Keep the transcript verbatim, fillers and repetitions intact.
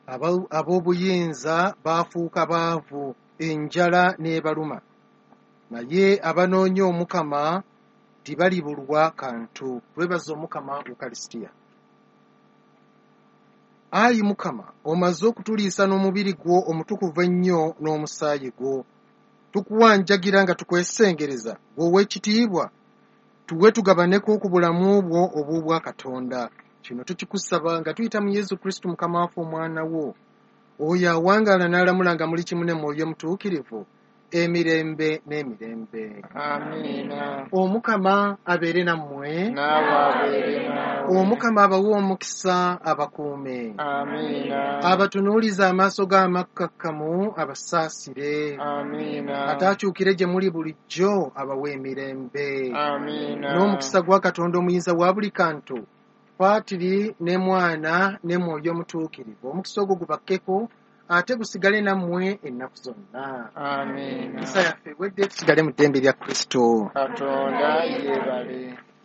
ab'obuyinza baafuuka baavu, enjala n'ebaluma, naye abanoonya Omukama tibalibulwa kantu. Twebaza Omukama Ukarisitiya. Ayi Mukama, omaze okutuliisa n'omubiri gwo omutukuvu ennyo n'omusaayi gwo, tukuwanjagira nga tukwesengereza gwowe ekitiibwa, tuwe tugabaneko ku bulamu bwo obw'obwa Katonda. Kino tukikusaba nga tuyita mu Yesu Kristo Mukama waffe omwana wo, oyo awangaala n'alamula nga muli kimu ne Mwoyo Mutuukirivu, emirembe n'emirembe. Amiina. Omukama abeere nammwe. Naawe abeere naawe. Omukama abawe omukisa abakuume. Amiina. Abatunuulize amaaso g'amakkakkamu abasaasire. Amiina. Ataakyukire gye muli bulijjo abawe emirembe. Amiina. N'omukisa gwa Katonda omuyinza wa buli kantu, Paatiri ne Mwana ne Mwoyo Mutuukirivu, omukisa ogwo gubakkeko ate gusigale nammwe ennaku zonna. Amiina. Mpisa yaffe ewedde, tusigale mu ddembe lya Kristo. Katonda yeebale.